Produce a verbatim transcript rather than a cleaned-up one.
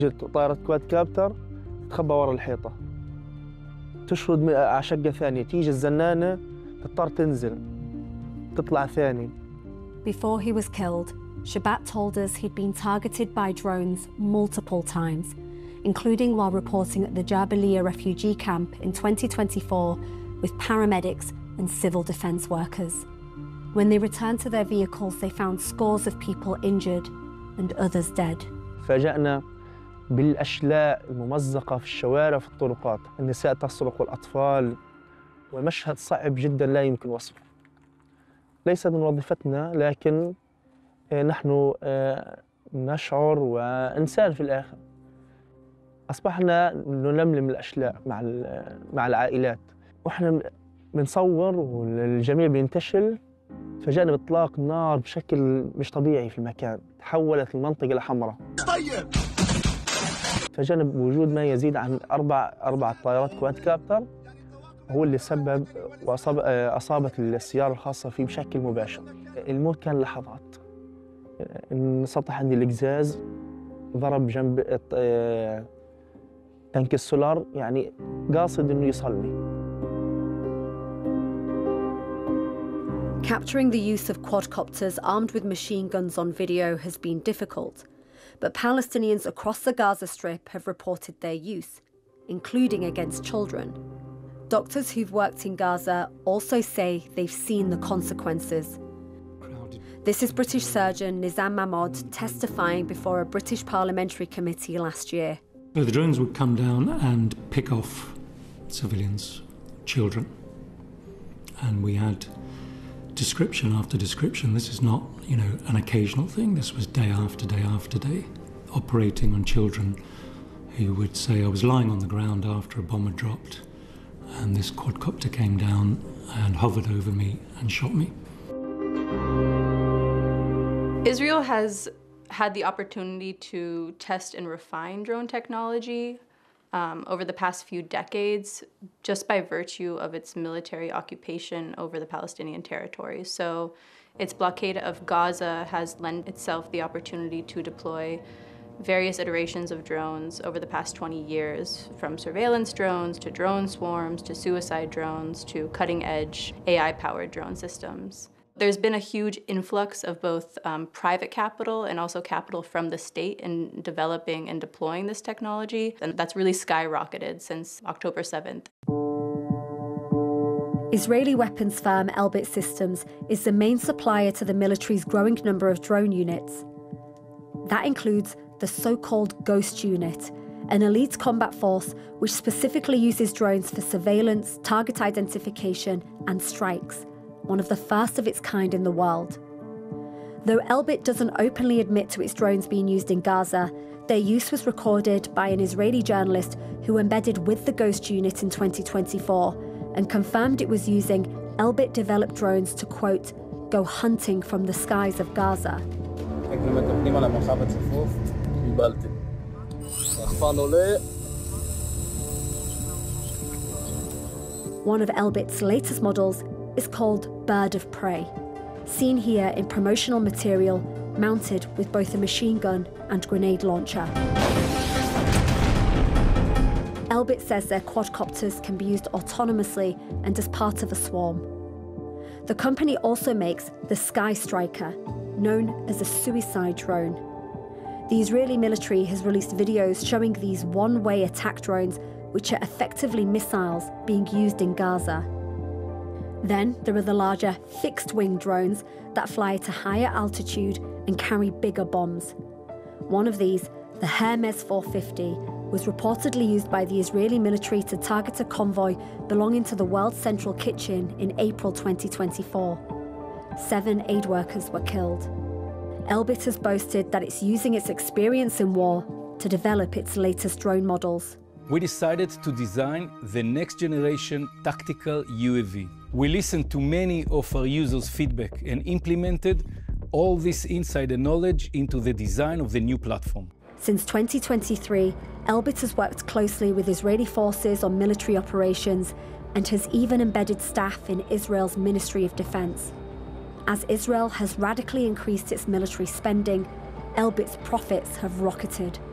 جت طائرة كواد كابتر تخبى ورا الحيطة، تشرد على شقة ثانية، تيجي الزنانة تضطر تنزل تطلع ثاني. Before he was killed, Shabat told us he'd been targeted by drones multiple times, including while reporting at the Jabaliya refugee camp in twenty twenty-four with paramedics and civil defence workers. When they returned to their vehicles, they found scores of people injured and others dead. فاجأنا بالأشلاء الممزقة في الشوارع في الطرقات، النساء تصرخ والأطفال، ومشهد صعب جدا لا يمكن وصفه. ليس من وظيفتنا، لكن نحن نشعر وإنسان في الآخر. أصبحنا نلملم الأشلاء مع مع العائلات، وإحنا بنصور والجميع بينتشل. فجأنا بإطلاق نار بشكل مش طبيعي في المكان، تحولت المنطقة لحمراء. طيب. فجأنا بوجود ما يزيد عن أربع أربع طائرات كواد كابتر هو اللي سبب وأصاب أصابت السيارة الخاصة فيه بشكل مباشر. الموت كان لحظات. انسطح عندي القزاز، ضرب جنب تانك السولار، يعني قاصد إنه يصلني. Capturing the use of quadcopters armed with machine guns on video has been difficult, but Palestinians across the Gaza Strip have reported their use, including against children. Doctors who've worked in Gaza also say they've seen the consequences. This is British surgeon Nizam Mahmoud testifying before a British parliamentary committee last year. So the drones would come down and pick off civilians, children, and we had description after description. This is not, you know, an occasional thing. This was day after day after day, operating on children who would say, I was lying on the ground after a bomb had dropped, and this quadcopter came down and hovered over me and shot me. Israel has had the opportunity to test and refine drone technology um, over the past few decades, just by virtue of its military occupation over the Palestinian territories. So its blockade of Gaza has lent itself the opportunity to deploy various iterations of drones over the past twenty years, from surveillance drones to drone swarms to suicide drones to cutting-edge A I-powered drone systems. There's been a huge influx of both um, private capital and also capital from the state in developing and deploying this technology, and that's really skyrocketed since October seventh. Israeli weapons firm Elbit Systems is the main supplier to the military's growing number of drone units. That includes the so-called Ghost Unit, an elite combat force which specifically uses drones for surveillance, target identification, and strikes, one of the first of its kind in the world. Though Elbit doesn't openly admit to its drones being used in Gaza, their use was recorded by an Israeli journalist who embedded with the Ghost Unit in twenty twenty-four and confirmed it was using Elbit-developed drones to, quote, go hunting from the skies of Gaza. One of Elbit's latest models is called Bird of Prey, seen here in promotional material mounted with both a machine gun and grenade launcher. Elbit says their quadcopters can be used autonomously and as part of a swarm. The company also makes the Sky Striker, known as a suicide drone. The Israeli military has released videos showing these one-way attack drones, which are effectively missiles being used in Gaza. Then there are the larger fixed-wing drones that fly at a higher altitude and carry bigger bombs. One of these, the Hermes four fifty, was reportedly used by the Israeli military to target a convoy belonging to the World Central Kitchen in April twenty twenty-four. Seven aid workers were killed. Elbit has boasted that it's using its experience in war to develop its latest drone models. We decided to design the next generation tactical U A V. We listened to many of our users' feedback and implemented all this insider knowledge into the design of the new platform. Since twenty twenty-three, Elbit has worked closely with Israeli forces on military operations and has even embedded staff in Israel's Ministry of Defense. As Israel has radically increased its military spending, Elbit's profits have rocketed.